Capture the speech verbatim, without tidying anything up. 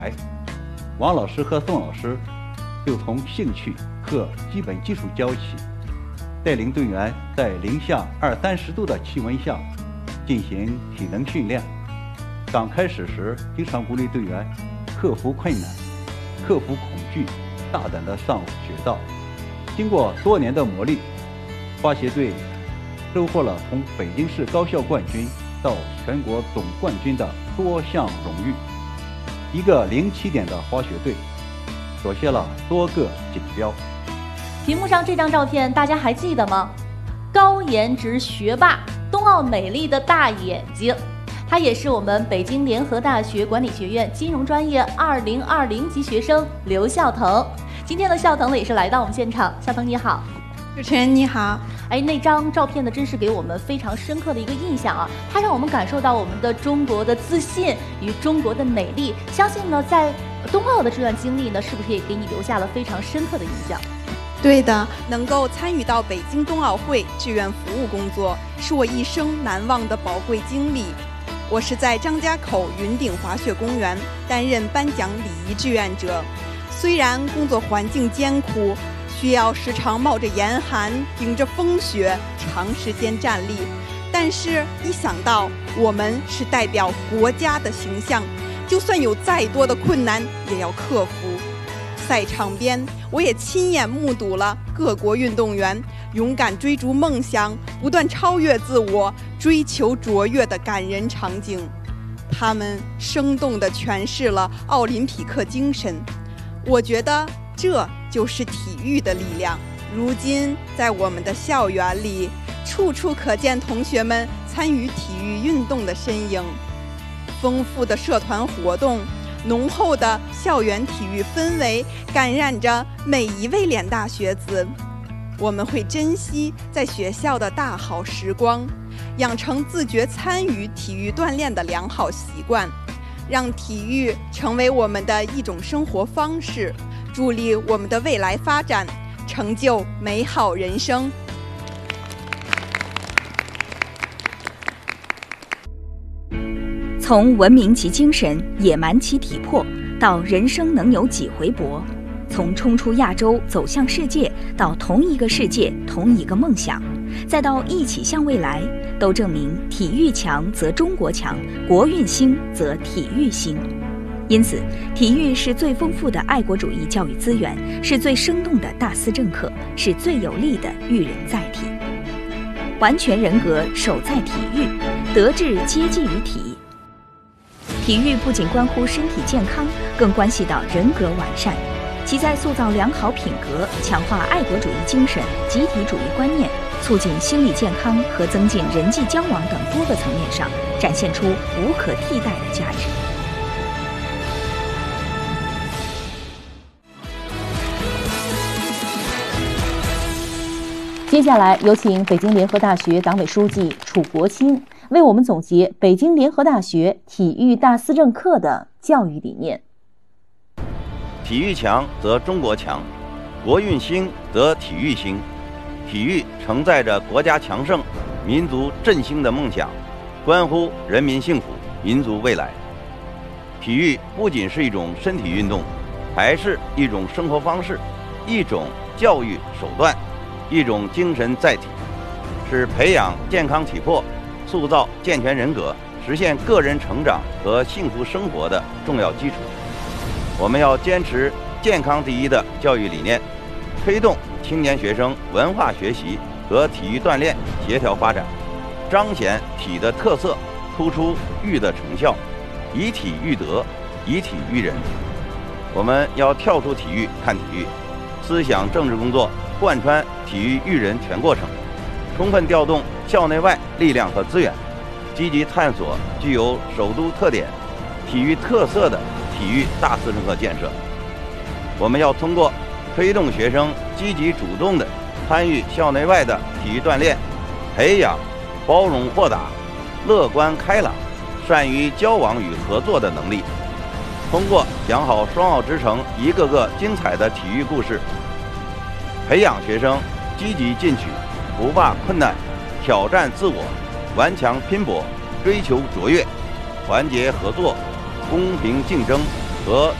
王老师和宋老师就从兴趣和基本技术教起，带领队员在零下二三十度的气温下进行体能训练。刚开始时，经常鼓励队员克服困难、克服恐惧，大胆地上雪道。经过多年的磨砺，滑鞋队收获了从北京市高校冠军到全国总冠军的多项荣誉。一个零起点的滑雪队夺下了多个锦标。 屏幕上这张照片大家还记得吗？高颜值学霸，冬奥美丽的大眼睛，他也是我们北京联合大学管理学院金融专业二零二零级学生刘孝腾。今天的孝腾呢也是来到我们现场。孝腾你好。 主持人你好。 哎，那张照片呢，真是给我们非常深刻的一个印象啊！它让我们感受到我们的中国的自信与中国的美丽。相信呢，在冬奥的这段经历呢，是不是也给你留下了非常深刻的印象？ 对的，能够参与到北京冬奥会志愿服务工作，是我一生难忘的宝贵经历。我是在张家口云顶滑雪公园担任颁奖礼仪志愿者，虽然工作环境艰苦，需要时常冒着严寒，顶着风雪，长时间站立，但是一想到我们是代表国家的形象，就算有再多的困难也要克服。赛场边，我也亲眼目睹了各国运动员勇敢追逐梦想，不断超越自我，追求卓越的感人场景。他们生动地诠释了奥林匹克精神，我觉得这就是体育的力量。如今在我们的校园里，处处可见同学们参与体育运动的身影。丰富的社团活动，浓厚的校园体育氛围，感染着每一位联大学子。我们会珍惜在学校的大好时光，养成自觉参与体育锻炼的良好习惯，让体育成为我们的一种生活方式，助力我们的未来发展，成就美好人生。 从文明其精神，野蛮其体魄，到人生能有几回搏；从冲出亚洲走向世界，到同一个世界同一个梦想，再到一起向未来，都证明体育强则中国强，国运兴则体育兴。因此，体育是最丰富的爱国主义教育资源，是最生动的大思政课，是最有力的育人载体。完全人格守在体育，德智皆济于体。体育不仅关乎身体健康，更关系到人格完善。其在塑造良好品格、强化爱国主义精神、集体主义观念、促进心理健康和增进人际交往等多个层面上，展现出无可替代的价值。 接下来有请北京联合大学党委书记楚国清为我们总结北京联合大学体育大思政课的教育理念。 体育强则中国强，国运兴则体育兴。体育承载着国家强盛、民族振兴的梦想，关乎人民幸福、民族未来。体育不仅是一种身体运动，还是一种生活方式，一种教育手段，一种精神载体，是培养健康体魄、塑造健全人格、实现个人成长和幸福生活的重要基础。我们要坚持健康第一的教育理念，推动青年学生文化学习和体育锻炼协调发展，彰显体的特色，突出育的成效，以体育德，以体育人。我们要跳出体育看体育，思想政治工作贯穿体育育人全过程，充分调动校内外力量和资源，积极探索具有首都特点、体育特色的体育大思政课建设。我们要通过推动学生积极主动地参与校内外的体育锻炼，培养包容豁达、乐观开朗、善于交往与合作的能力。通过讲好双奥之城一个个精彩的体育故事，培养学生积极进取、不怕困难、挑战自我、顽强拼搏、追求卓越、团结合作、公平竞争、 和